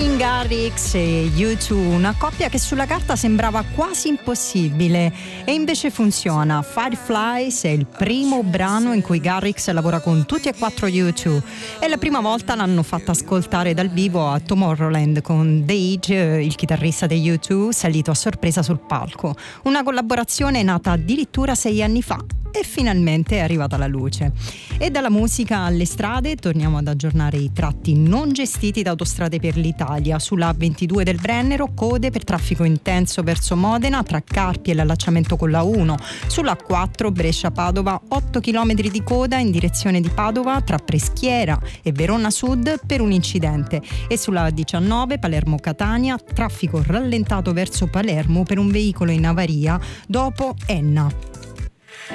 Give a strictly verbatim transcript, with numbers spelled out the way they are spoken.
Martin Garrix e U due, una coppia che sulla carta sembrava quasi impossibile e invece funziona. Fireflies è il primo brano in cui Garrix lavora con tutti e quattro U due e la prima volta l'hanno fatta ascoltare dal vivo a Tomorrowland con Dage, il chitarrista degli U due, salito a sorpresa sul palco. Una collaborazione nata addirittura sei anni fa e finalmente è arrivata alla luce. E dalla musica alle strade torniamo ad aggiornare i tratti non gestiti da Autostrade per l'Italia. Sulla A ventidue del Brennero code per traffico intenso verso Modena tra Carpi e l'allacciamento con la uno. Sulla A quattro Brescia-Padova otto chilometri di coda in direzione di Padova tra Peschiera e Verona Sud per un incidente. E sulla A diciannove Palermo-Catania traffico rallentato verso Palermo per un veicolo in avaria dopo Enna.